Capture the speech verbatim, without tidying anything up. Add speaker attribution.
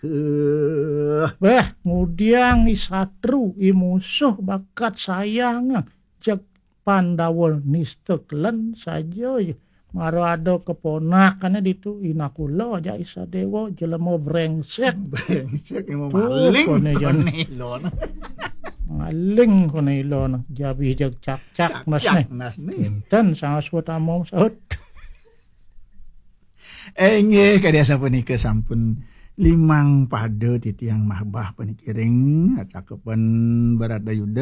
Speaker 1: ke
Speaker 2: Beh, ngudiang isatru i musuh bakat sayang cek Pandawa nisteklen saja maro ada keponakannya ditu inakula aja Isadewa jelema brengsek
Speaker 1: brengsek yang mau
Speaker 2: Tuh,
Speaker 1: maling
Speaker 2: kone jan.
Speaker 1: kone ilon
Speaker 2: maling kono ilon jabi jeg cak-cak mas
Speaker 1: cak
Speaker 2: nih
Speaker 1: nas nih
Speaker 2: enten sangat tamu saut
Speaker 1: eh nggih kadya sapunika sampun limang pade titiang mahbah panikiring cakepan barada yuda